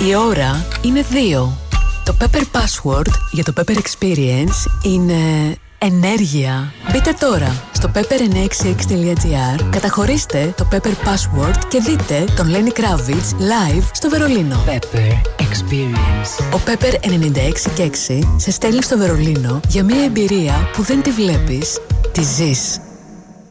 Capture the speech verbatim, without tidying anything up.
Η ώρα είναι δύο. Το Pepper Password για το Pepper Experience είναι ενέργεια. Μπείτε τώρα στο pepper εννιακόσια εξήντα έξι τελεία gr, καταχωρήστε το Pepper Password και δείτε τον Lenny Kravitz live στο Βερολίνο. Pepper Experience. Ο Pepper ενενήντα έξι και έξι σε στέλνει στο Βερολίνο για μια εμπειρία που δεν τη βλέπεις, τη ζεις.